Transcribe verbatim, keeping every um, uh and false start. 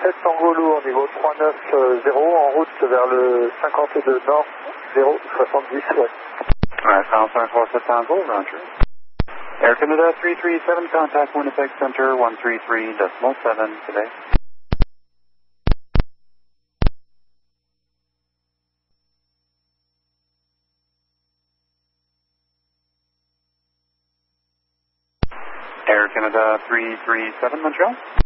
sept Tango lourd, niveau trois neuf zéro, en route vers le cinquante-deux Nord, zéro soixante-dix ouest. Alright, Final Center four sept Tango, roger. Air Canada three three seven, contact Winnipeg Center one three three decimal seven today. Air Canada three three seven, Montreal.